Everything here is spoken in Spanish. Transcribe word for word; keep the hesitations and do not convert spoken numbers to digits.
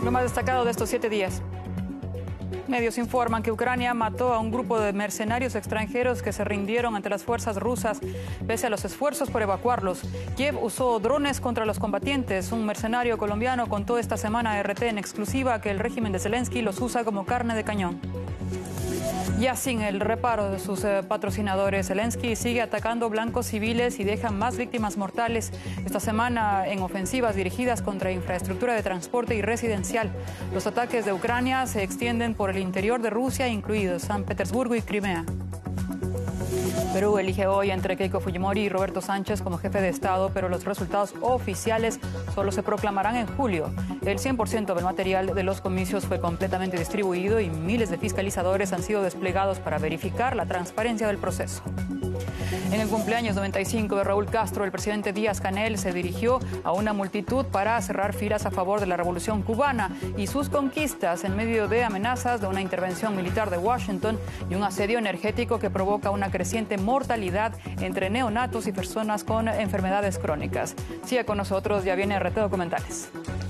Lo más destacado de estos siete días. Medios informan que Ucrania mató a un grupo de mercenarios extranjeros que se rindieron ante las fuerzas rusas pese a los esfuerzos por evacuarlos. Kiev usó drones contra los combatientes. Un mercenario colombiano contó esta semana a R T en exclusiva que el régimen de Zelensky los usa como carne de cañón. Ya sin el reparo de sus eh, patrocinadores, Zelensky sigue atacando blancos civiles y deja más víctimas mortales esta semana en ofensivas dirigidas contra infraestructura de transporte y residencial. Los ataques de Ucrania se extienden por el interior de Rusia, incluidos San Petersburgo y Crimea. Perú elige hoy entre Keiko Fujimori y Roberto Sánchez como jefe de Estado, pero los resultados oficiales solo se proclamarán en julio. El cien por ciento del material de los comicios fue completamente distribuido y miles de fiscalizadores han sido desplegados para verificar la transparencia del proceso. En el cumpleaños noventa y cinco de Raúl Castro, el presidente Díaz-Canel se dirigió a una multitud para cerrar filas a favor de la revolución cubana y sus conquistas en medio de amenazas de una intervención militar de Washington y un asedio energético que provoca una creciente mortalidad entre neonatos y personas con enfermedades crónicas. Siga con nosotros, ya viene R T Documentales.